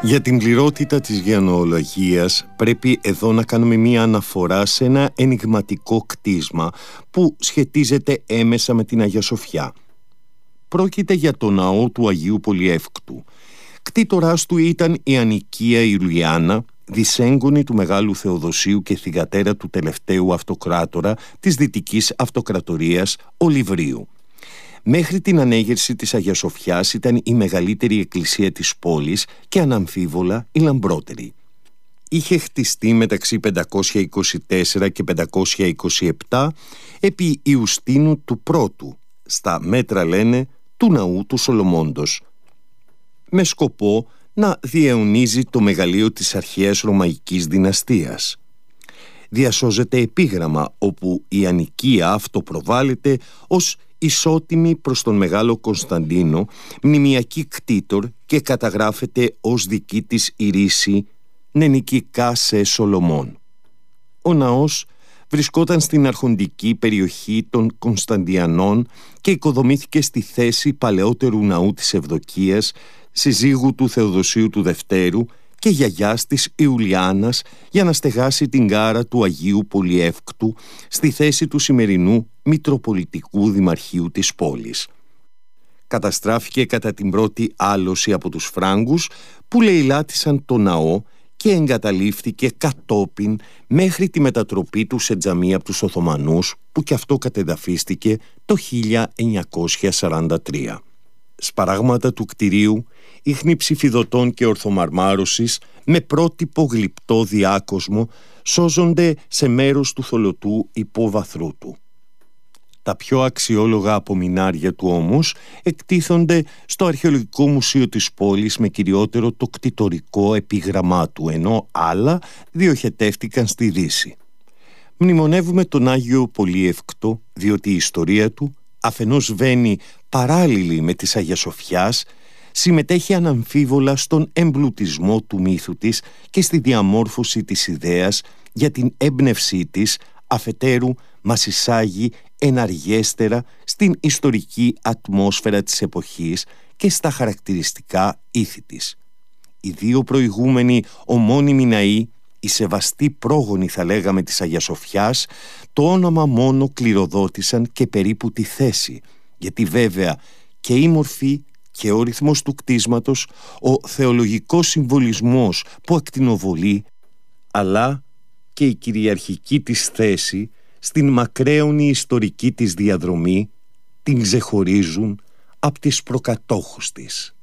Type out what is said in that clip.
Για την πληρότητα της γενεολογίας πρέπει εδώ να κάνουμε μία αναφορά σε ένα ενιγματικό κτίσμα που σχετίζεται έμεσα με την Αγία Σοφιά. Πρόκειται για το ναό του Αγίου Πολυεύκτου. Κτήτοράς του ήταν η Ανικία Ιουλιάνα, δυσέγγονη του Μεγάλου Θεοδοσίου και θυγατέρα του τελευταίου αυτοκράτορα της Δυτικής Αυτοκρατορίας Ολιβρίου. Μέχρι την ανέγερση της Αγίας Σοφιάς ήταν η μεγαλύτερη εκκλησία της πόλης και αναμφίβολα η λαμπρότερη. Είχε χτιστεί μεταξύ 524 και 527 επί Ιουστίνου του Πρώτου, στα μέτρα λένε του ναού του Σολομώντος, με σκοπό να διαιωνίζει το μεγαλείο της αρχαίας Ρωμαϊκής δυναστείας. Διασώζεται επίγραμμα όπου η Ανικία αυτοπροβάλλεται ως ισότιμη προς τον Μεγάλο Κωνσταντίνο, μνημιακή κτήτορ, και καταγράφεται ως δική της η ρίση νενικικά σε Σολομών. Ο ναός βρισκόταν στην αρχοντική περιοχή των Κωνσταντιανών και οικοδομήθηκε στη θέση παλαιότερου ναού της Ευδοκίας, συζύγου του Θεοδοσίου του Δευτέρου και γιαγιάς της Ιουλιάνας, για να στεγάσει την κάρα του Αγίου Πολυεύκτου στη θέση του σημερινού Μητροπολιτικού Δημαρχείου της πόλης. Καταστράφηκε κατά την πρώτη άλωση από τους Φράγκους, που λαιλάτισαν το ναό, και εγκαταλείφθηκε κατόπιν μέχρι τη μετατροπή του σε τζαμί από τους Οθωμανούς, που κι αυτό κατεδαφίστηκε το 1943. Σπαράγματα του κτηρίου, ίχνη ψηφιδωτών και ορθομαρμάρωσης με πρότυπο γλυπτό διάκοσμο σώζονται σε μέρος του θολωτού υπόβαθρού του. Τα πιο αξιόλογα απομεινάρια του όμως εκτίθονται στο Αρχαιολογικό Μουσείο της πόλης με κυριότερο το κτητορικό επίγραμμά του, ενώ άλλα διοχετεύτηκαν στη Δύση. Μνημονεύουμε τον Άγιο Πολυεύκτο διότι η ιστορία του, αφενός βαίνει παράλληλη με της Αγίας Σοφιάς, συμμετέχει αναμφίβολα στον εμπλουτισμό του μύθου της και στη διαμόρφωση της ιδέας για την έμπνευσή της, αφετέρου μας εισάγει εναργέστερα στην ιστορική ατμόσφαιρα της εποχής και στα χαρακτηριστικά ήθη της. Οι δύο προηγούμενοι ομώνυμοι ναοί, οι σεβαστοί πρόγονοι θα λέγαμε της Αγίας Σοφιάς, το όνομα μόνο κληροδότησαν και περίπου τη θέση, γιατί βέβαια και η μορφή και ο ρυθμός του κτίσματος, ο θεολογικός συμβολισμός που ακτινοβολεί, αλλά και η κυριαρχική της θέση στην μακραίωνη ιστορική της διαδρομή την ξεχωρίζουν από τις προκατόχους της.